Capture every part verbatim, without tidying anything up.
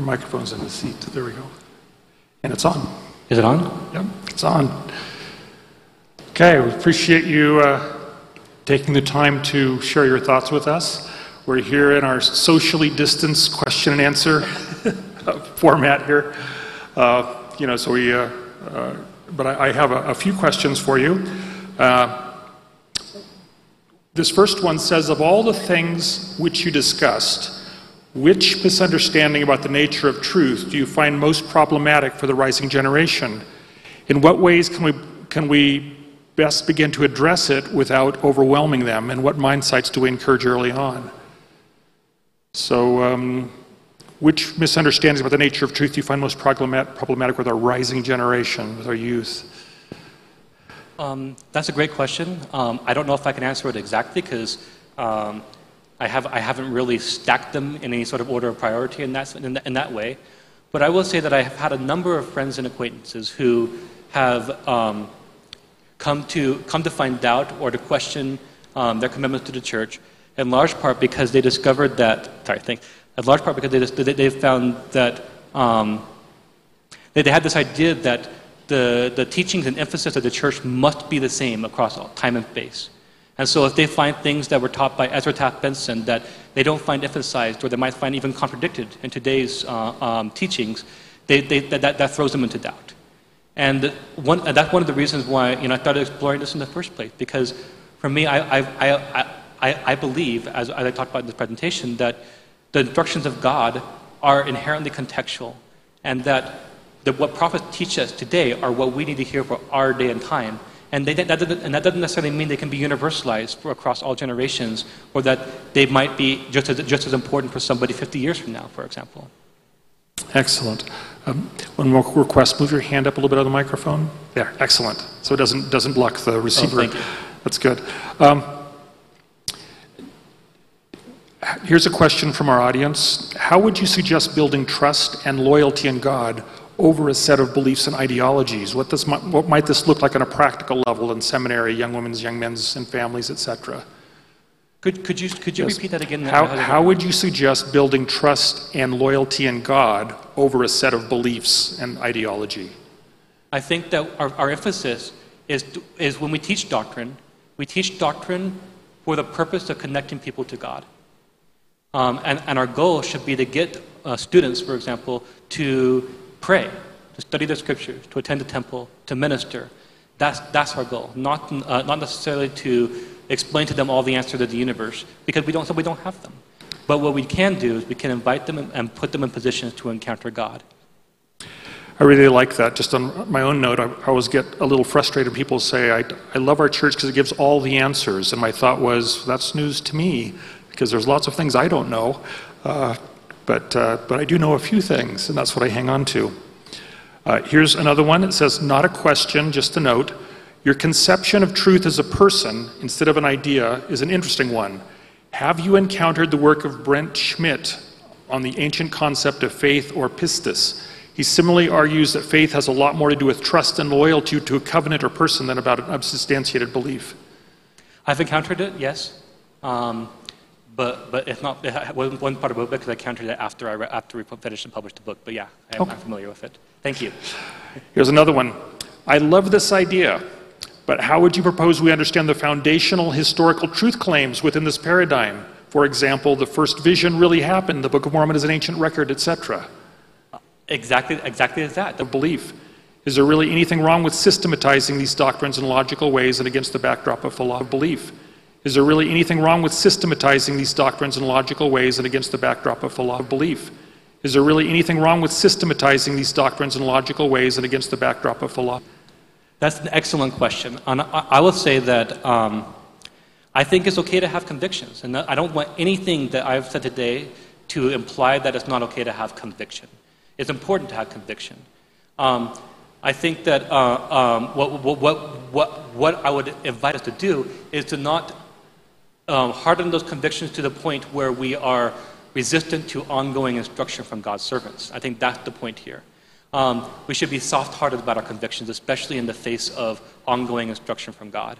Your microphone's in the seat. There we go. And it's on. Is it on? Yep, it's on. Okay, we appreciate you uh, taking the time to share your thoughts with us. We're here in our socially distanced question and answer format here. Uh, you know, so we, uh, uh, but I, I have a, a few questions for you. Uh, this first one says, of all the things which you discussed, which misunderstanding about the nature of truth do you find most problematic for the rising generation? In what ways can we, can we best begin to address it without overwhelming them? And what mindsights do we encourage early on? So, um, which misunderstandings about the nature of truth do you find most problematic with our rising generation, with our youth? Um, that's a great question. Um, I don't know if I can answer it exactly because um, I, have, I haven't really stacked them in any sort of order of priority in that, in, that, in that way. But I will say that I have had a number of friends and acquaintances who have um, come, to, come to find doubt or to question um, their commitment to the church, in large part because they discovered that, sorry, think, in large part because they, they, they found that um, they, they had this idea that the, the teachings and emphasis of the church must be the same across all time and space. And so if they find things that were taught by Ezra Taft Benson that they don't find emphasized or they might find even contradicted in today's uh, um, teachings, they, they, that, that throws them into doubt. And, one, and that's one of the reasons why you know, I started exploring this in the first place, because for me, I, I, I, I, I believe, as, as I talked about in this presentation, that the instructions of God are inherently contextual, and that the, what prophets teach us today are what we need to hear for our day and time. And, they, that, doesn't, and that doesn't necessarily mean they can be universalized for across all generations, or that they might be just as, just as important for somebody fifty years from now, for example. Excellent. Um, one more request, move your hand up a little bit on the microphone. There, excellent. So it doesn't, doesn't block the receiver. Oh, thank you. That's good. Um, here's a question from our audience. How would you suggest building trust and loyalty in God over a set of beliefs and ideologies? What, does, what might this look like on a practical level in seminary, young women's, young men's, and families, et cetera? Could, could you, could you yes. repeat that again? How, how would you suggest building trust and loyalty in God over a set of beliefs and ideology? I think that our, our emphasis is, is when we teach doctrine, we teach doctrine for the purpose of connecting people to God. Um, and, and our goal should be to get uh, students, for example, to pray, to study the scriptures, to attend the temple, to minister. That's, that's our goal, not, uh, not necessarily to explain to them all the answers to the universe, because we don't, so we don't have them. But what we can do is we can invite them and put them in positions to encounter God. I really like that. Just on my own note, I, I always get a little frustrated when people say, I, I love our church because it gives all the answers. And my thought was, that's news to me, because there's lots of things I don't know. Uh, But, uh, but I do know a few things, and that's what I hang on to. Uh, here's another one. It says, not a question, just a note. Your conception of truth as a person instead of an idea is an interesting one. Have you encountered the work of Brent Schmidt on the ancient concept of faith or pistis? He similarly argues that faith has a lot more to do with trust and loyalty to a covenant or person than about an unsubstantiated belief. I've encountered it, yes. Um, But, but it's not, it wasn't one part of the book because I counted it after, I, after we finished and published the book. But yeah, I'm, okay. I'm familiar with it. Thank you. Here's another one. I love this idea, but how would you propose we understand the foundational historical truth claims within this paradigm? For example, the first vision really happened, the Book of Mormon is an ancient record, et cetera. Exactly, exactly as that. The belief. Is there really anything wrong with systematizing these doctrines in logical ways and against the backdrop of philosophy? Belief. Is there really anything wrong with systematizing these doctrines in logical ways and against the backdrop of philosophy? Belief? Is there really anything wrong with systematizing these doctrines in logical ways and against the backdrop of philosophy? That's an excellent question. And I will say that um, I think it's okay to have convictions. And I don't want anything that I've said today to imply that it's not okay to have conviction. It's important to have conviction. Um, I think that uh, um, what, what, what, what I would invite us to do is to not Um, harden those convictions to the point where we are resistant to ongoing instruction from God's servants. I think that's the point here. Um, we should be soft-hearted about our convictions, especially in the face of ongoing instruction from God.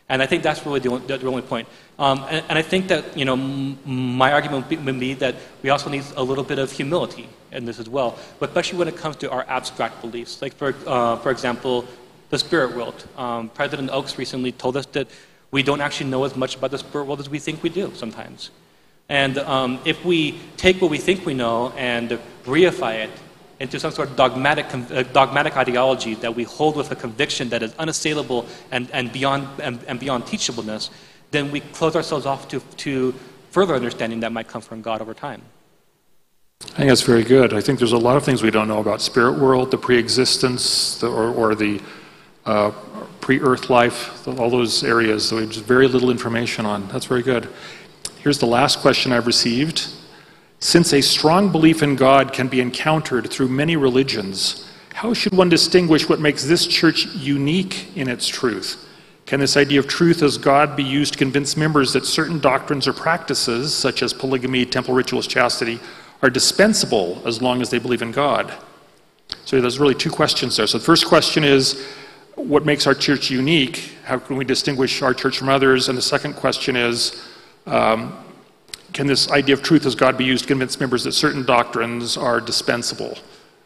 And I think that's really the only, the only point. Um, and, and I think that, you know, m- my argument would be, would be that we also need a little bit of humility in this as well, but especially when it comes to our abstract beliefs. Like, for, uh, for example, the spirit world. Um, President Oaks recently told us that we don't actually know as much about the spirit world as we think we do sometimes. And um, if we take what we think we know and reify it into some sort of dogmatic, uh, dogmatic ideology that we hold with a conviction that is unassailable and, and, beyond, and, and beyond teachableness, then we close ourselves off to, to further understanding that might come from God over time. I think that's very good. I think there's a lot of things we don't know about spirit world, the pre-existence, the, or, or the uh, pre-earth life, all those areas that we have just very little information on. That's very good. Here's the last question I've received. Since a strong belief in God can be encountered through many religions, how should one distinguish what makes this church unique in its truth? Can this idea of truth as God be used to convince members that certain doctrines or practices, such as polygamy, temple rituals, chastity, are dispensable as long as they believe in God? So there's really two questions there. So the first question is, what makes our church unique? How can we distinguish our church from others? And the second question is, um, can this idea of truth as God be used to convince members that certain doctrines are dispensable?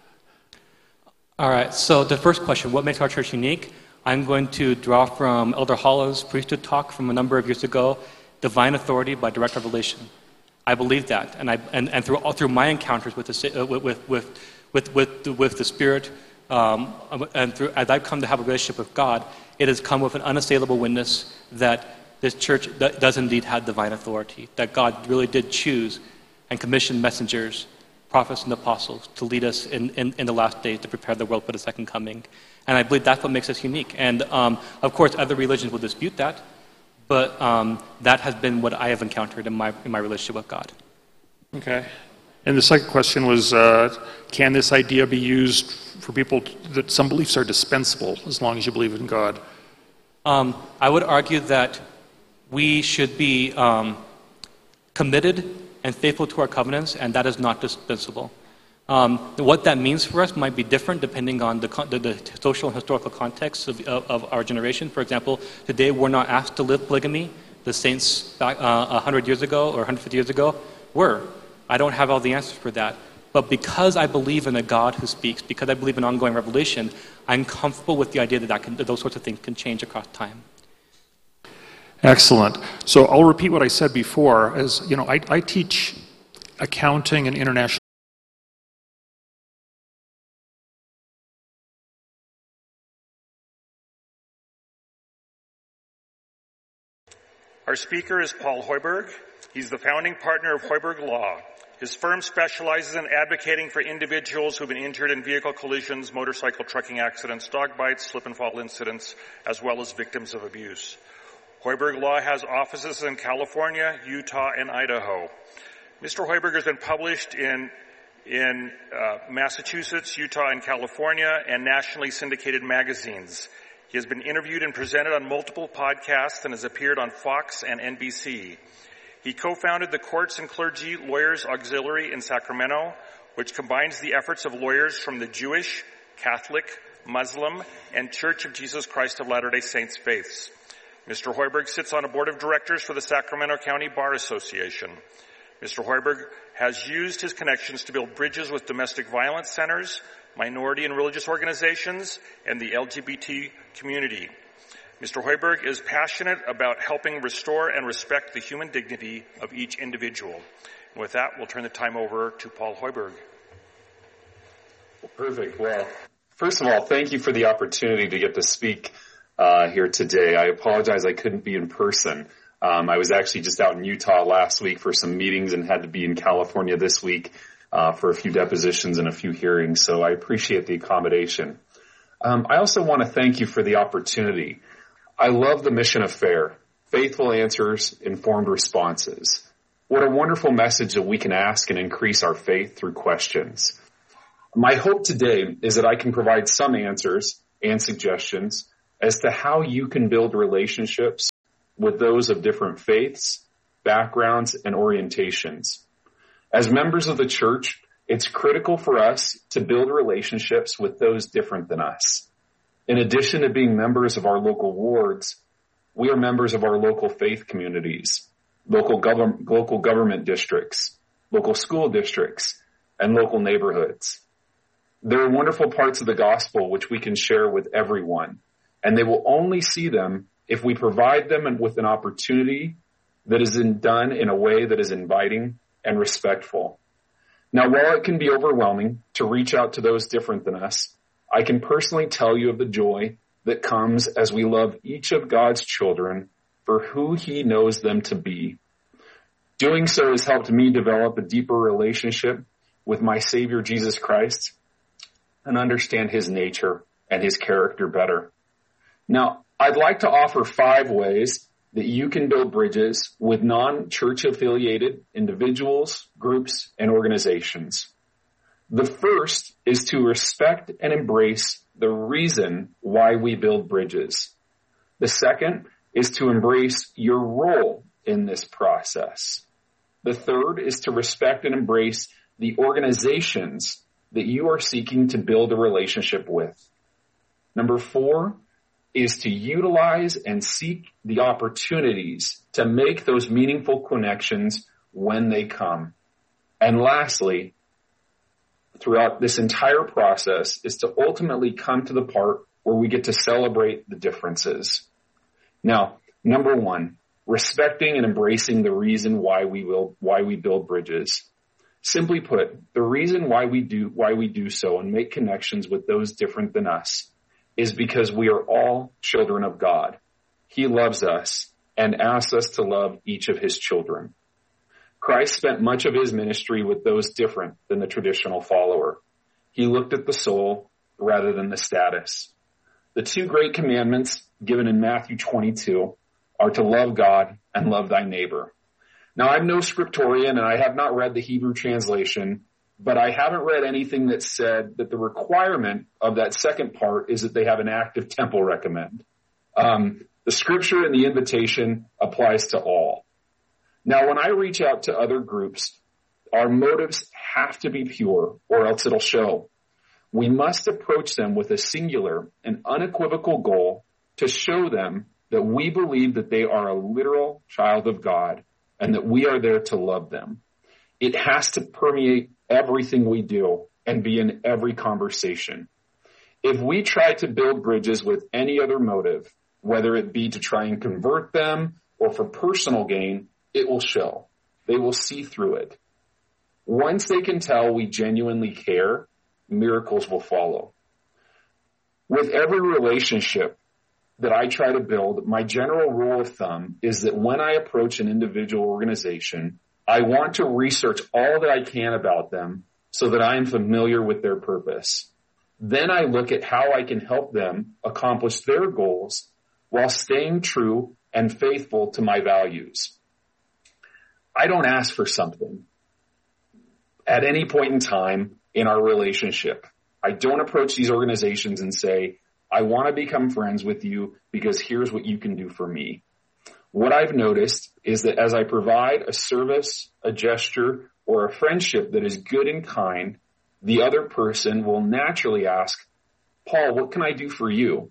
All right, so the first question, what makes our church unique? I'm going to draw from Elder Hollow's priesthood talk from a number of years ago, Divine Authority by Direct Revelation. I believe that, and I and, and through all through my encounters with the uh, with with with with with the, with the Spirit, um, and through as I've come to have a relationship with God, it has come with an unassailable witness that this church does indeed have divine authority, that God really did choose and commission messengers, prophets and apostles to lead us in, in, in the last days to prepare the world for the second coming. And I believe that's what makes us unique. And um, of course, other religions will dispute that, but um, that has been what I have encountered in my, in my relationship with God. Okay. And the second question was, uh, can this idea be used for people that some beliefs are dispensable as long as you believe in God? Um, I would argue that we should be um, committed and faithful to our covenants, and that is not dispensable. Um, what that means for us might be different depending on the, the, the social and historical context of, of, of our generation. For example, today we're not asked to live polygamy. The saints back uh, one hundred years ago or one hundred fifty years ago were. I don't have all the answers for that. But because I believe in a God who speaks, because I believe in ongoing revelation, I'm comfortable with the idea that, that, can, that those sorts of things can change across time. Excellent. So I'll repeat what I said before. As you know, I, I teach accounting and international. Our speaker is Paul Hoiberg. He's the founding partner of Hoiberg Law. His firm specializes in advocating for individuals who've been injured in vehicle collisions, motorcycle trucking accidents, dog bites, slip and fall incidents, as well as victims of abuse. Hoiberg Law has offices in California, Utah, and Idaho. Mister Hoiberg has been published in, in uh, Massachusetts, Utah, and California, and nationally syndicated magazines. He has been interviewed and presented on multiple podcasts and has appeared on Fox and N B C. He co-founded the Courts and Clergy Lawyers Auxiliary in Sacramento, which combines the efforts of lawyers from the Jewish, Catholic, Muslim, and Church of Jesus Christ of Latter-day Saints faiths. Mister Hoiberg sits on a board of directors for the Sacramento County Bar Association. Mister Hoiberg has used his connections to build bridges with domestic violence centers, minority and religious organizations, and the L G B T community. Mister Hoiberg is passionate about helping restore and respect the human dignity of each individual. And with that, we'll turn the time over to Paul Hoiberg. Well, perfect. Well, first of all, thank you for the opportunity to get to speak uh, here today. I apologize I couldn't be in person. Um, I was actually just out in Utah last week for some meetings and had to be in California this week uh, for a few depositions and a few hearings, so I appreciate the accommodation. Um, I also want to thank you for the opportunity. I love the mission of FAIR, faithful answers, informed responses. What a wonderful message that we can ask and increase our faith through questions. My hope today is that I can provide some answers and suggestions as to how you can build relationships with those of different faiths, backgrounds, and orientations. As members of the church, it's critical for us to build relationships with those different than us. In addition to being members of our local wards, We are members of our local faith communities, local government, local government districts, local school districts, and local neighborhoods. There are wonderful parts of the gospel which we can share with everyone, and they will only see them if we provide them with an opportunity that is in, done in a way that is inviting and respectful. Now, while it can be overwhelming to reach out to those different than us, I can personally tell you of the joy that comes as we love each of God's children for who he knows them to be. Doing so has helped me develop a deeper relationship with my Savior Jesus Christ and understand his nature and his character better. Now, I'd like to offer five ways that you can build bridges with non-church affiliated individuals, groups, and organizations. The first is to respect and embrace the reason why we build bridges. The second is to embrace your role in this process. The third is to respect and embrace the organizations that you are seeking to build a relationship with. Number four is to utilize and seek the opportunities to make those meaningful connections when they come. And lastly, throughout this entire process is to ultimately come to the part where we get to celebrate the differences. Now, number one, respecting and embracing the reason why we will, why we build bridges. Simply put, the reason why we do, why we do so and make connections with those different than us is because we are all children of God. He loves us and asks us to love each of his children. Christ spent much of his ministry with those different than the traditional follower. He looked at the soul rather than the status. The two great commandments given in Matthew twenty-two are to love God and love thy neighbor. Now, I'm no scriptorian and I have not read the Hebrew translation, but I haven't read anything that said that the requirement of that second part is that they have an active temple recommend. Um, the scripture and the invitation applies to all. Now, when I reach out to other groups, our motives have to be pure or else it'll show. We must approach them with a singular and unequivocal goal to show them that we believe that they are a literal child of God and that we are there to love them. It has to permeate everything we do and be in every conversation. If we try to build bridges with any other motive, whether it be to try and convert them or for personal gain, it will show. They will see through it. Once they can tell we genuinely care, miracles will follow. With every relationship that I try to build, my general rule of thumb is that when I approach an individual organization, I want to research all that I can about them so that I am familiar with their purpose. Then I look at how I can help them accomplish their goals while staying true and faithful to my values. I don't ask for something at any point in time in our relationship. I don't approach these organizations and say, I want to become friends with you because here's what you can do for me. What I've noticed is that as I provide a service, a gesture, or a friendship that is good and kind, the other person will naturally ask, Paul, what can I do for you?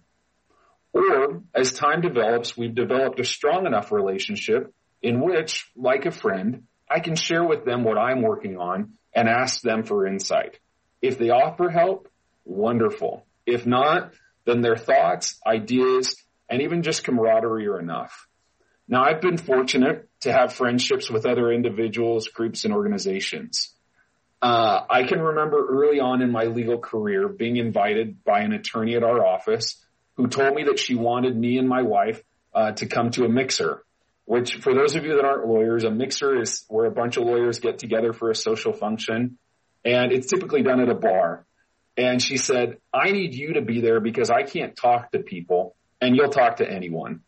Or as time develops, we've developed a strong enough relationship in which, like a friend, I can share with them what I'm working on and ask them for insight. If they offer help, wonderful. If not, then their thoughts, ideas, and even just camaraderie are enough. Now, I've been fortunate to have friendships with other individuals, groups, and organizations. Uh, I can remember early on in my legal career being invited by an attorney at our office who told me that she wanted me and my wife uh, to come to a mixer, which for those of you that aren't lawyers, a mixer is where a bunch of lawyers get together for a social function, and it's typically done at a bar. And she said, I need you to be there because I can't talk to people, and you'll talk to anyone.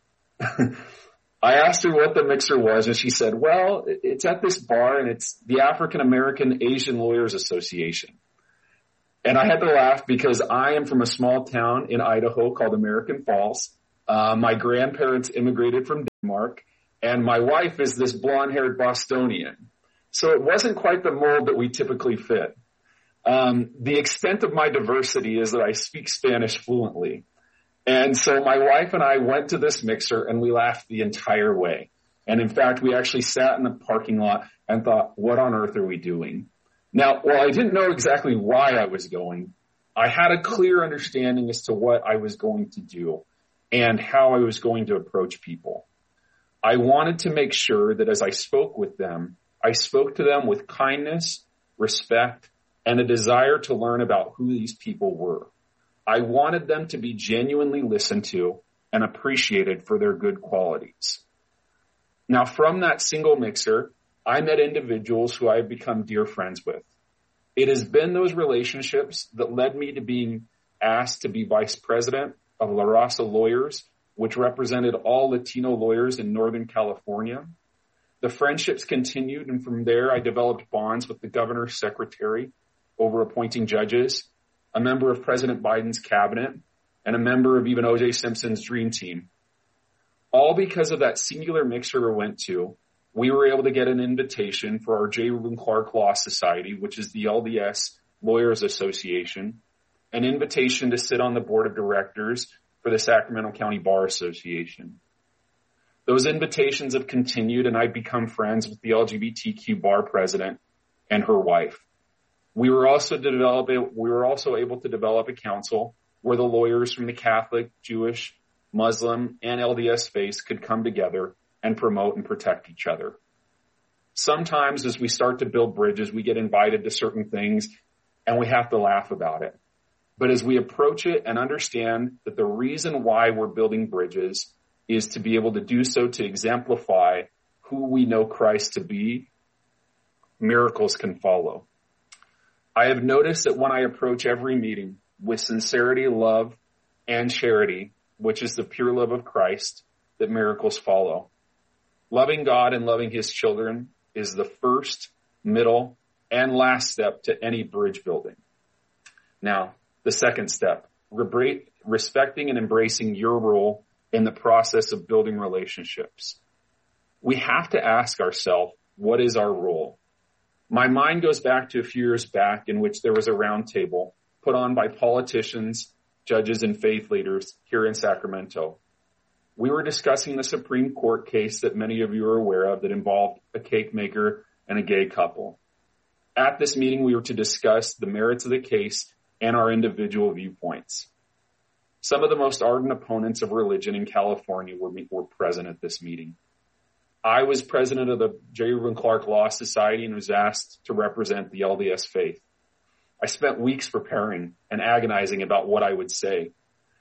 I asked her what the mixer was, and she said, well, it's at this bar, and it's the African American Asian Lawyers Association. And I had to laugh because I am from a small town in Idaho called American Falls. Uh, my grandparents immigrated from Denmark, and my wife is this blonde-haired Bostonian. So it wasn't quite the mold that we typically fit. Um, the extent of my diversity is that I speak Spanish fluently. And so my wife and I went to this mixer and we laughed the entire way. And in fact, we actually sat in the parking lot and thought, what on earth are we doing? Now, while I didn't know exactly why I was going, I had a clear understanding as to what I was going to do and how I was going to approach people. I wanted to make sure that as I spoke with them, I spoke to them with kindness, respect, and a desire to learn about who these people were. I wanted them to be genuinely listened to and appreciated for their good qualities. Now, from that single mixer, I met individuals who I have become dear friends with. It has been those relationships that led me to being asked to be vice president of La Raza Lawyers, which represented all Latino lawyers in Northern California. The friendships continued, and from there I developed bonds with the governor's secretary over appointing judges, a member of President Biden's cabinet, and a member of even O J Simpson's dream team. All because of that singular mixer we went to, we were able to get an invitation for our J. Reuben Clark Law Society, which is the L D S Lawyers Association, an invitation to sit on the board of directors for the Sacramento County Bar Association. Those invitations have continued, and I've become friends with the L G B T Q bar president and her wife. We were also develop, we were also able to develop a council where the lawyers from the Catholic, Jewish, Muslim, and L D S faiths could come together and promote and protect each other. Sometimes as we start to build bridges, we get invited to certain things and we have to laugh about it. But as we approach it and understand that the reason why we're building bridges is to be able to do so to exemplify who we know Christ to be, miracles can follow. I have noticed that when I approach every meeting with sincerity, love, and charity, which is the pure love of Christ, that miracles follow. Loving God and loving his children is the first, middle, and last step to any bridge building. Now, the second step, respecting and embracing your role in the process of building relationships. We have to ask ourselves, what is our role? My mind goes back to a few years back in which there was a round table put on by politicians, judges, and faith leaders here in Sacramento. We were discussing the Supreme Court case that many of you are aware of that involved a cake maker and a gay couple. At this meeting, we were to discuss the merits of the case and our individual viewpoints. Some of the most ardent opponents of religion in California were, were present at this meeting. I was president of the J. Reuben Clark Law Society and was asked to represent the L D S faith. I spent weeks preparing and agonizing about what I would say.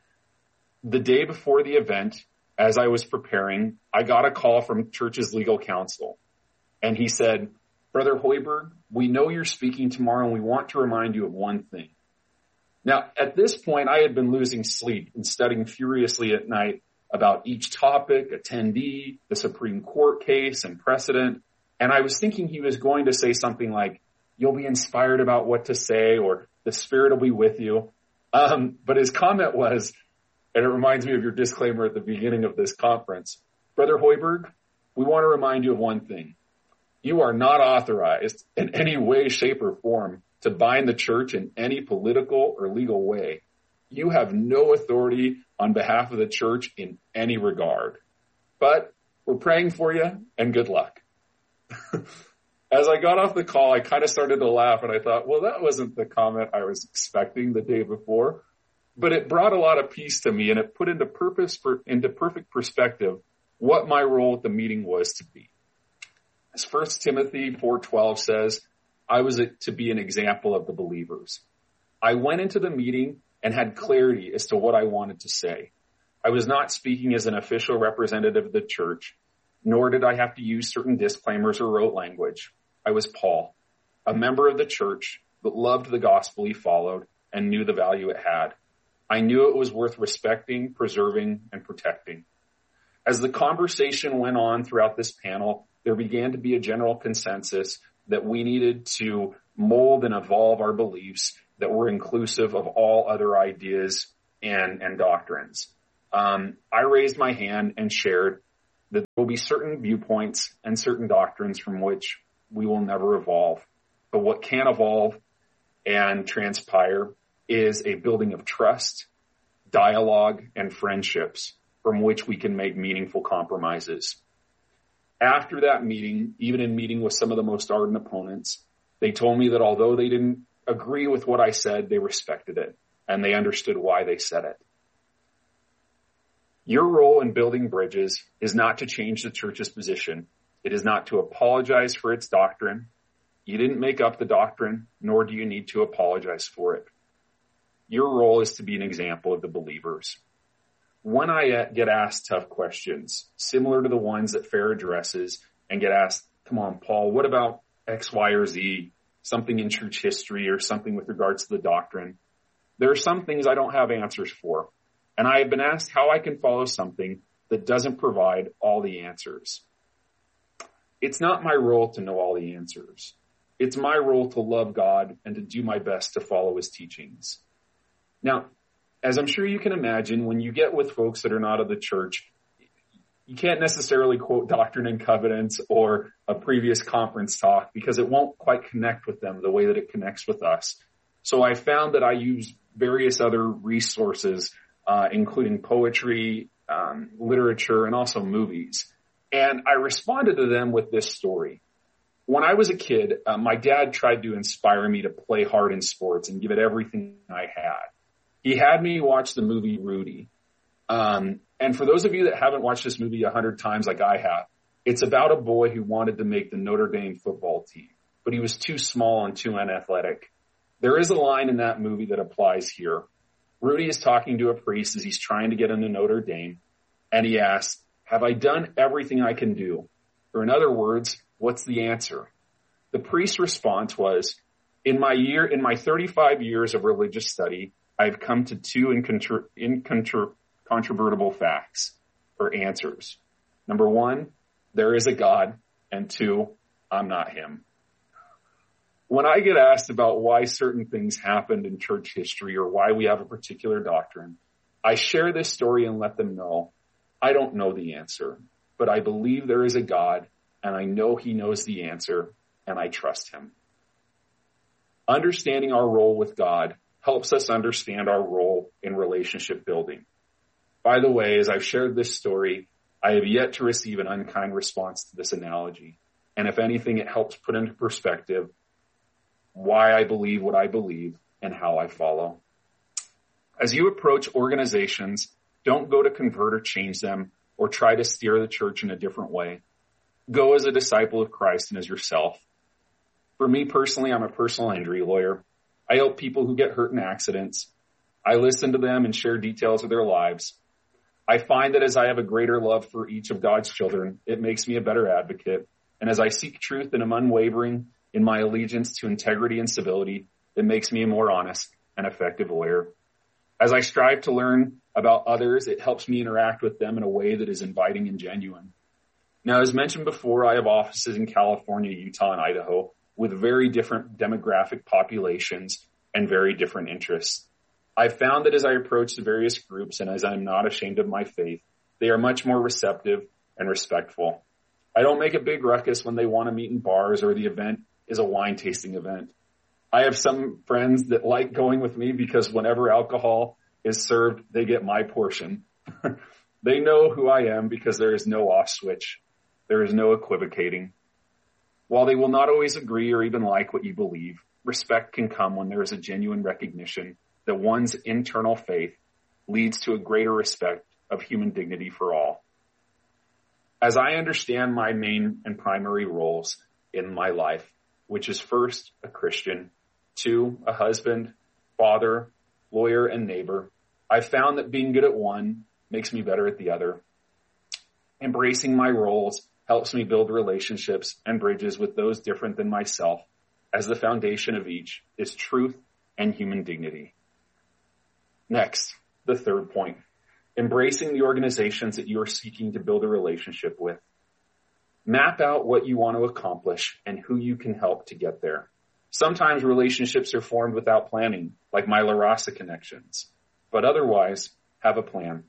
The day before the event, as I was preparing, I got a call from church's legal counsel. And he said, Brother Hoiberg, we know you're speaking tomorrow and we want to remind you of one thing. Now, at this point, I had been losing sleep and studying furiously at night about each topic, attendee, the Supreme Court case, and precedent. And I was thinking he was going to say something like, you'll be inspired about what to say, or the Spirit will be with you. Um, but his comment was, and it reminds me of your disclaimer at the beginning of this conference, Brother Hoiberg, we want to remind you of one thing. You are not authorized in any way, shape, or form to bind the church in any political or legal way. You have no authority on behalf of the church in any regard. But we're praying for you, and good luck. As I got off the call, I kind of started to laugh, and I thought, well, that wasn't the comment I was expecting the day before. But it brought a lot of peace to me, and it put into purpose for, into perfect perspective what my role at the meeting was to be. As First Timothy four twelve says, I was to be an example of the believers. I went into the meeting and had clarity as to what I wanted to say. I was not speaking as an official representative of the church, nor did I have to use certain disclaimers or rote language. I was Paul, a member of the church that loved the gospel he followed and knew the value it had. I knew it was worth respecting, preserving, and protecting. As the conversation went on throughout this panel, there began to be a general consensus that we needed to mold and evolve our beliefs that were inclusive of all other ideas and, and doctrines. Um, I raised my hand and shared that there will be certain viewpoints and certain doctrines from which we will never evolve. But what can evolve and transpire is a building of trust, dialogue, and friendships from which we can make meaningful compromises. After that meeting, even in meeting with some of the most ardent opponents, they told me that although they didn't agree with what I said, they respected it, and they understood why they said it. Your role in building bridges is not to change the church's position. It is not to apologize for its doctrine. You didn't make up the doctrine, nor do you need to apologize for it. Your role is to be an example of the believers. When I get asked tough questions, similar to the ones that Fair addresses, and get asked, come on, Paul, what about X, Y, or Z, something in church history or something with regards to the doctrine, there are some things I don't have answers for. And I have been asked how I can follow something that doesn't provide all the answers. It's not my role to know all the answers. It's my role to love God and to do my best to follow his teachings. Now, as I'm sure you can imagine, when you get with folks that are not of the church, you can't necessarily quote Doctrine and Covenants or a previous conference talk because it won't quite connect with them the way that it connects with us. So I found that I use various other resources, uh, including poetry, um, literature, and also movies. And I responded to them with this story. When I was a kid, uh, my dad tried to inspire me to play hard in sports and give it everything I had. He had me watch the movie Rudy. Um, and for those of you that haven't watched this movie a hundred times like I have, it's about a boy who wanted to make the Notre Dame football team, but he was too small and too unathletic. There is a line in that movie that applies here. Rudy is talking to a priest as he's trying to get into Notre Dame, and he asks, have I done everything I can do? Or in other words, what's the answer? The priest's response was, in my year, in my thirty-five years of religious study, I've come to two incontro- incontro- incontrovertible facts or answers. Number one, there is a God, and two, I'm not him. When I get asked about why certain things happened in church history or why we have a particular doctrine, I share this story and let them know I don't know the answer, but I believe there is a God, and I know he knows the answer, and I trust him. Understanding our role with God helps us understand our role in relationship building. By the way, as I've shared this story, I have yet to receive an unkind response to this analogy. And if anything, it helps put into perspective why I believe what I believe and how I follow. As you approach organizations, don't go to convert or change them or try to steer the church in a different way. Go as a disciple of Christ and as yourself. For me personally, I'm a personal injury lawyer. I help people who get hurt in accidents. I listen to them and share details of their lives. I find that as I have a greater love for each of God's children, it makes me a better advocate. And as I seek truth and am unwavering in my allegiance to integrity and civility, it makes me a more honest and effective lawyer. As I strive to learn about others, it helps me interact with them in a way that is inviting and genuine. Now, as mentioned before, I have offices in California, Utah, and Idaho with very different demographic populations and very different interests. I've found that as I approach the various groups and as I'm not ashamed of my faith, they are much more receptive and respectful. I don't make a big ruckus when they want to meet in bars or the event is a wine tasting event. I have some friends that like going with me because whenever alcohol is served, they get my portion. They know who I am because there is no off switch. There is no equivocating. While they will not always agree or even like what you believe, respect can come when there is a genuine recognition that one's internal faith leads to a greater respect of human dignity for all. As I understand my main and primary roles in my life, which is first a Christian, two, a husband, father, lawyer, and neighbor, I've found that being good at one makes me better at the other. Embracing my roles helps me build relationships and bridges with those different than myself, as the foundation of each is truth and human dignity. Next, the third point, embracing the organizations that you are seeking to build a relationship with. Map out what you want to accomplish and who you can help to get there. Sometimes relationships are formed without planning, like my La Raza connections, but otherwise, have a plan.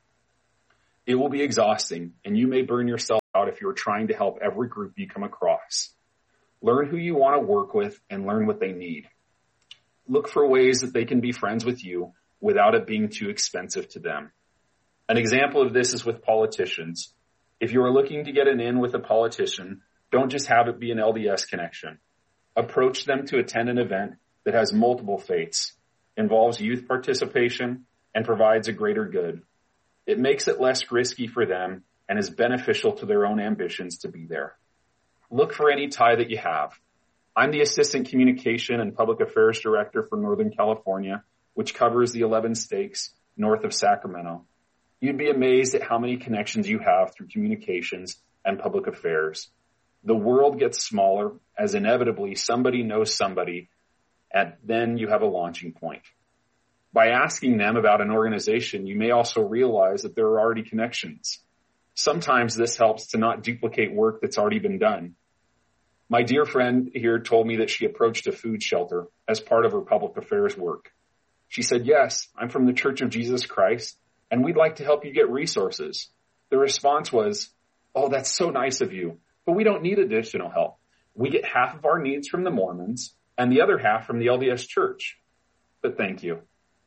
It will be exhausting, and you may burn yourself out if you're trying to help every group you come across. Learn who you want to work with and learn what they need. Look for ways that they can be friends with you without it being too expensive to them. An example of this is with politicians. If you are looking to get an in with a politician, don't just have it be an L D S connection. Approach them to attend an event that has multiple faiths, involves youth participation, and provides a greater good. It makes it less risky for them and is beneficial to their own ambitions to be there. Look for any tie that you have. I'm the Assistant Communication and Public Affairs Director for Northern California, which covers the eleven states north of Sacramento. You'd be amazed at how many connections you have through communications and public affairs. The world gets smaller as inevitably somebody knows somebody, and then you have a launching point. By asking them about an organization, you may also realize that there are already connections. Sometimes this helps to not duplicate work that's already been done. My dear friend here told me that she approached a food shelter as part of her public affairs work. She said, "Yes, I'm from the Church of Jesus Christ, and we'd like to help you get resources." The response was, "Oh, that's so nice of you, but we don't need additional help. We get half of our needs from the Mormons and the other half from the L D S Church. But thank you."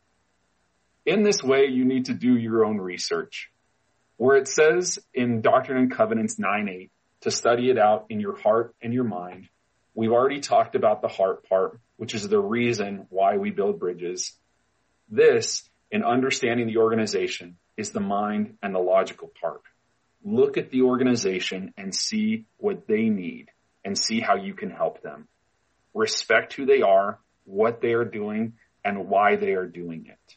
In this way, you need to do your own research. Where it says in Doctrine and Covenants nine eight to study it out in your heart and your mind, we've already talked about the heart part, which is the reason why we build bridges. This, in understanding the organization, is the mind and the logical part. Look at the organization and see what they need and see how you can help them. Respect who they are, what they are doing, and why they are doing it.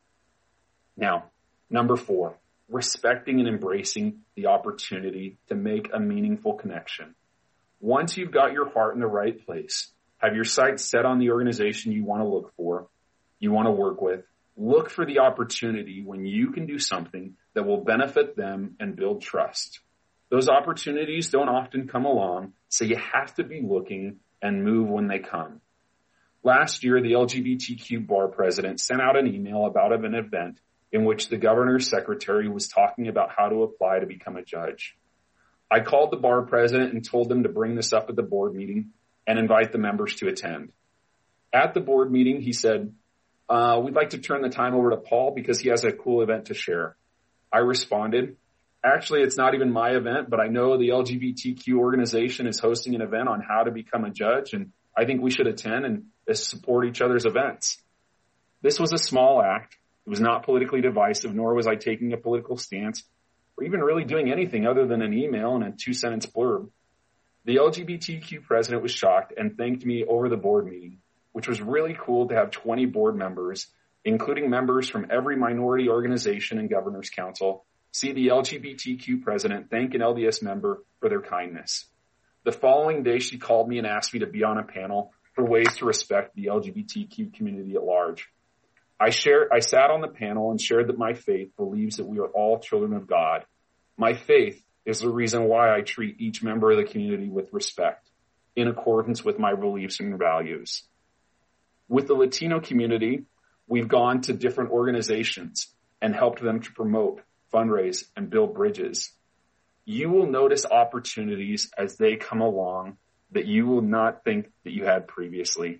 Now, number four, respecting and embracing the opportunity to make a meaningful connection. Once you've got your heart in the right place, have your sights set on the organization you want to look for, you want to work with, look for the opportunity when you can do something that will benefit them and build trust. Those opportunities don't often come along, so you have to be looking and move when they come. Last year, the L G B T Q bar president sent out an email about an event in which the governor's secretary was talking about how to apply to become a judge. I called the bar president and told them to bring this up at the board meeting and invite the members to attend. At the board meeting, he said, uh, we'd like to turn the time over to Paul because he has a cool event to share. I responded, actually, it's not even my event, but I know the L G B T Q organization is hosting an event on how to become a judge, and I think we should attend and support each other's events. This was a small act. It was not politically divisive, nor was I taking a political stance or even really doing anything other than an email and a two-sentence blurb. The L G B T Q president was shocked and thanked me over the board meeting, which was really cool to have twenty board members, including members from every minority organization and governor's council, see the L G B T Q president thank an L D S member for their kindness. The following day, she called me and asked me to be on a panel for ways to respect the L G B T Q community at large. I shared, I sat on the panel and shared that my faith believes that we are all children of God. My faith is the reason why I treat each member of the community with respect, in accordance with my beliefs and values. With the Latino community, we've gone to different organizations and helped them to promote, fundraise, and build bridges. You will notice opportunities as they come along that you will not think that you had previously.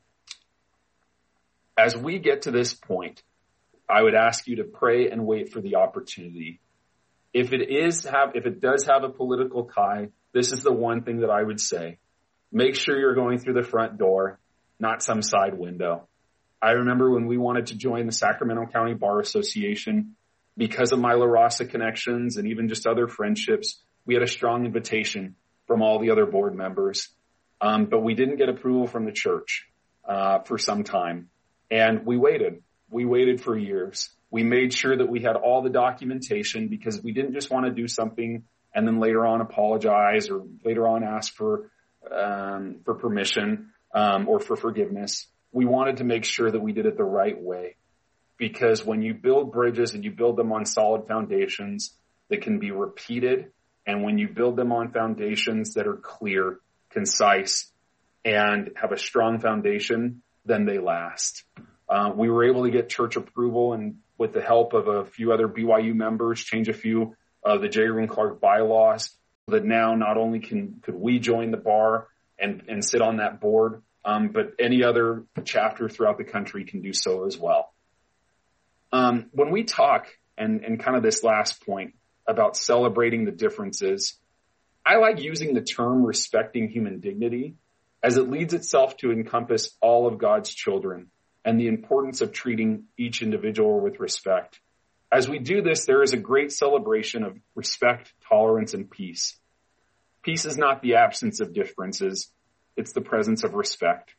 As we get to this point, I would ask you to pray and wait for the opportunity. If it is have, if it does have a political tie, this is the one thing that I would say. Make sure you're going through the front door, not some side window. I remember when we wanted to join the Sacramento County Bar Association, because of my La Raza connections and even just other friendships, we had a strong invitation from all the other board members. Um, but we didn't get approval from the church uh, for some time. And we waited. We waited for years. We made sure that we had all the documentation because we didn't just want to do something and then later on apologize or later on ask for um, for permission um, or for forgiveness. We wanted to make sure that we did it the right way, because when you build bridges and you build them on solid foundations that can be repeated, and when you build them on foundations that are clear, concise, and have a strong foundation, then they last. Uh, we were able to get church approval and with the help of a few other B Y U members, change a few of the J. Rune Clark bylaws so that now not only can could we join the bar and, and sit on that board, um, but any other chapter throughout the country can do so as well. Um, when we talk, and, and kind of this last point about celebrating the differences, I like using the term respecting human dignity as it leads itself to encompass all of God's children and the importance of treating each individual with respect. As we do this, there is a great celebration of respect, tolerance, and peace. Peace is not the absence of differences. It's the presence of respect.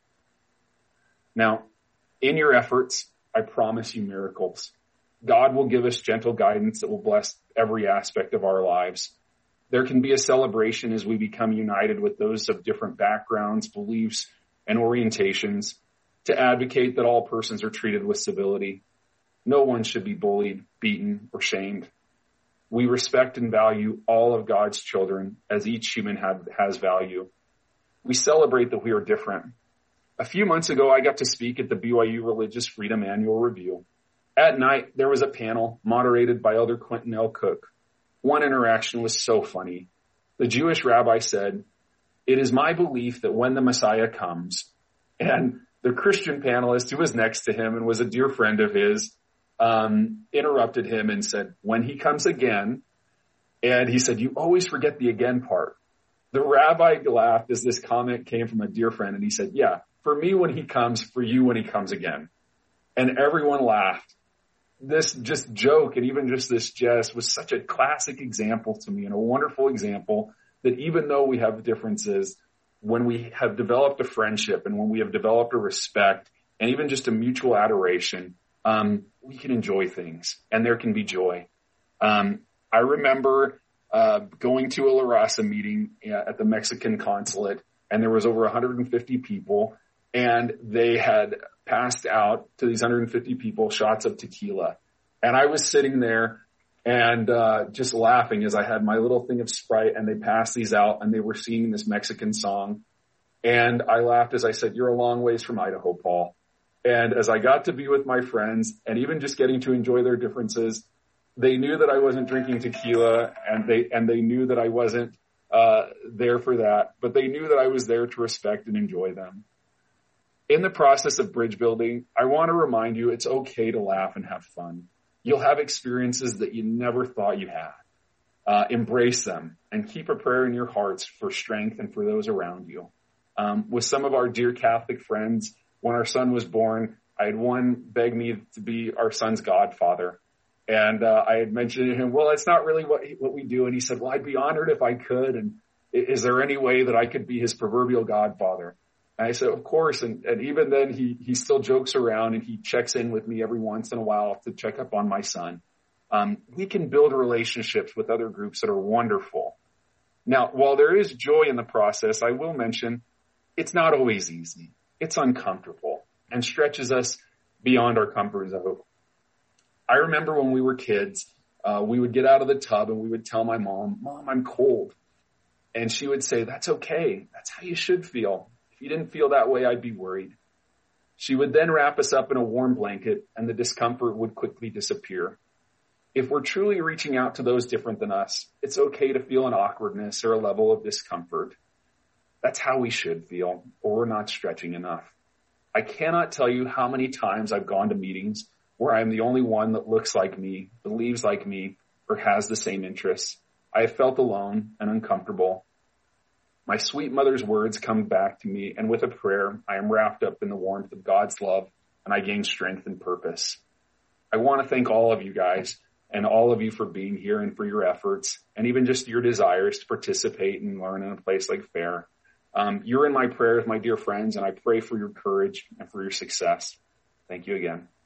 Now, in your efforts, I promise you miracles. God will give us gentle guidance that will bless every aspect of our lives. There can be a celebration as we become united with those of different backgrounds, beliefs, and orientations to advocate that all persons are treated with civility. No one should be bullied, beaten, or shamed. We respect and value all of God's children as each human have, has value. We celebrate that we are different. A few months ago, I got to speak at the B Y U Religious Freedom Annual Review. At night, there was a panel moderated by Elder Quentin L. Cook. One interaction was so funny. The Jewish rabbi said, "It is my belief that when the Messiah comes," and the Christian panelist who was next to him and was a dear friend of his, um, interrupted him and said, "When he comes again," and he said, "You always forget the again part." The rabbi laughed as this comment came from a dear friend, and he said, "Yeah, for me when he comes, for you when he comes again." And everyone laughed. This just joke and even just this jest was such a classic example to me and a wonderful example that even though we have differences, when we have developed a friendship and when we have developed a respect and even just a mutual adoration, um, we can enjoy things and there can be joy. Um, I remember uh, going to a La Raza meeting at the Mexican consulate, and there was over one hundred fifty people, and they had passed out to these one hundred fifty people shots of tequila. And I was sitting there and uh just laughing as I had my little thing of Sprite, and they passed these out and they were singing this Mexican song. And I laughed as I said, "You're a long ways from Idaho, Paul." And as I got to be with my friends and even just getting to enjoy their differences, they knew that I wasn't drinking tequila, and they and they knew that I wasn't uh there for that, but they knew that I was there to respect and enjoy them. In the process of bridge building, I want to remind you it's okay to laugh and have fun. You'll have experiences that you never thought you had. Uh, embrace them and keep a prayer in your hearts for strength and for those around you. Um, with some of our dear Catholic friends, when our son was born, I had one beg me to be our son's godfather. And uh, I had mentioned to him, "Well, it's not really what what we do." And he said, "Well, I'd be honored if I could. And is there any way that I could be his proverbial godfather?" And I said, "Of course." And, and even then he, he still jokes around and he checks in with me every once in a while to check up on my son. Um, we can build relationships with other groups that are wonderful. Now, while there is joy in the process, I will mention it's not always easy. It's uncomfortable and stretches us beyond our comfort zone. I remember when we were kids, uh, we would get out of the tub and we would tell my mom, "Mom, I'm cold." And she would say, "That's okay. That's how you should feel. If you didn't feel that way, I'd be worried." She would then wrap us up in a warm blanket and the discomfort would quickly disappear. If we're truly reaching out to those different than us, it's okay to feel an awkwardness or a level of discomfort. That's how we should feel, or we're not stretching enough. I cannot tell you how many times I've gone to meetings where I'm the only one that looks like me, believes like me, or has the same interests. I have felt alone and uncomfortable. My sweet mother's words come back to me, and with a prayer, I am wrapped up in the warmth of God's love, and I gain strength and purpose. I want to thank all of you guys and all of you for being here and for your efforts, and even just your desires to participate and learn in a place like Fair. Um, you're in my prayers, my dear friends, and I pray for your courage and for your success. Thank you again.